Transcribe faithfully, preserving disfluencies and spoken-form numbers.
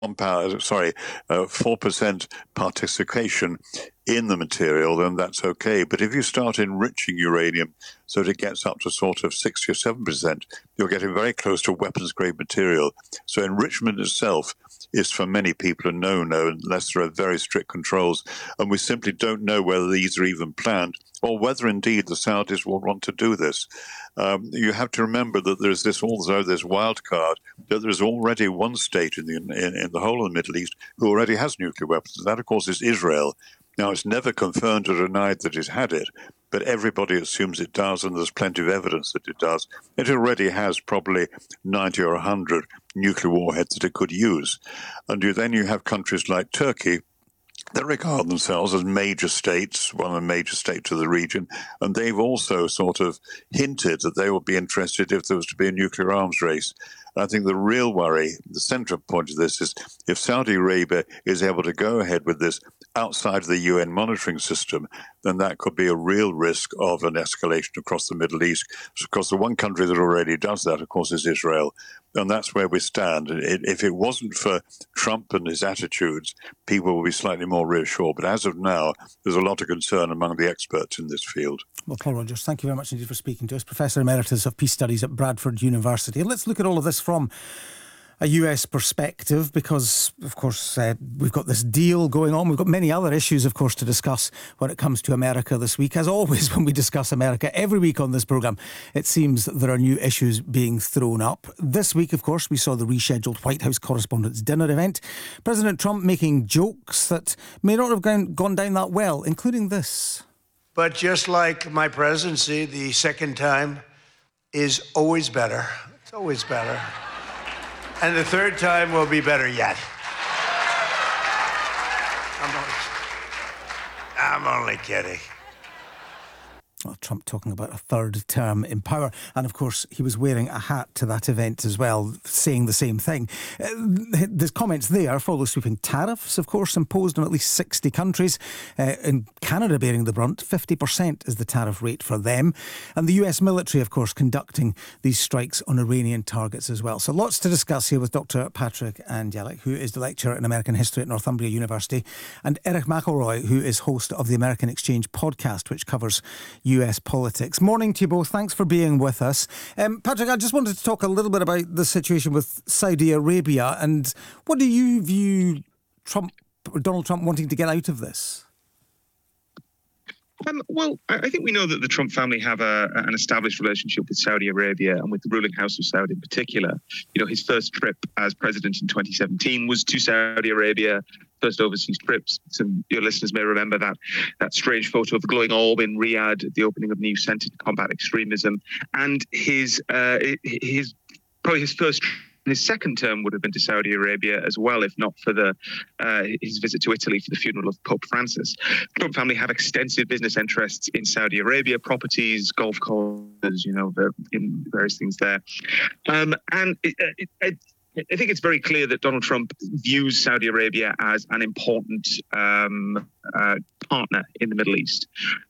one pound, sorry, uh, four percent participation in the material, then that's okay. But if you start enriching uranium so that it gets up to sort of sixty or seven percent, you're getting very close to weapons-grade material. So enrichment itself is, for many people, a no-no unless there are very strict controls. And we simply don't know whether these are even planned or whether indeed the Saudis will want to do this. Um, you have to remember that there's this also this wild card that there's already one state in the in, in the whole of the Middle East who already has nuclear weapons. And that, of course, is Israel. Now, it's never confirmed or denied that it had it, but everybody assumes it does, and there's plenty of evidence that it does. It already has probably ninety or one hundred nuclear warheads that it could use. And you, then you have countries like Turkey that regard themselves as major states, one of the major states of the region, and they've also sort of hinted that they would be interested if there was to be a nuclear arms race. And I think the real worry, the central point of this is if Saudi Arabia is able to go ahead with this outside of the U N monitoring system, then that could be a real risk of an escalation across the Middle East. Because the one country that already does that, of course, is Israel. And that's where we stand. If it wasn't for Trump and his attitudes, people will be slightly more reassured. But as of now, there's a lot of concern among the experts in this field. Well, Paul Rogers, thank you very much indeed for speaking to us. Professor Emeritus of Peace Studies at Bradford University. And let's look at all of this from a U S perspective, because, of course, uh, we've got this deal going on. We've got many other issues, of course, to discuss when it comes to America this week. As always, when we discuss America every week on this programme, it seems that there are new issues being thrown up. This week, of course, we saw the rescheduled White House Correspondents' Dinner event. President Trump making jokes that may not have gone, gone down that well, including this. But just like my presidency, the second time is always better. It's always better. And the third time will be better yet. I'm only, I'm only kidding. Well, Trump talking about a third term in power. And of course, he was wearing a hat to that event as well, saying the same thing. Uh, the comments there follow sweeping tariffs, of course, imposed on at least sixty countries. Uh, in Canada bearing the brunt, fifty percent is the tariff rate for them. And the U S military, of course, conducting these strikes on Iranian targets as well. So lots to discuss here with Doctor Patrick Andyalek, who is the lecturer in American history at Northumbria University, and Eric McElroy, who is host of the American Exchange podcast, which covers U S politics. Morning to you both. Thanks for being with us. Um, Patrick, I just wanted to talk a little bit about the situation with Saudi Arabia, and what do you view Trump, Donald Trump wanting to get out of this? Um, well, I think we know that the Trump family have a, an established relationship with Saudi Arabia and with the ruling House of Saudi in particular. You know, his first trip as president in twenty seventeen was to Saudi Arabia, first overseas trips. Some your listeners may remember that that strange photo of the glowing orb in Riyadh at the opening of a new centre to combat extremism. And his uh, his probably his first His second term would have been to Saudi Arabia as well, if not for the uh, his visit to Italy for the funeral of Pope Francis. The Trump family have extensive business interests in Saudi Arabia, properties, golf courses, you know, in various things there. Um, and it, it, it, I think it's very clear that Donald Trump views Saudi Arabia as an important um, uh, partner in the Middle East.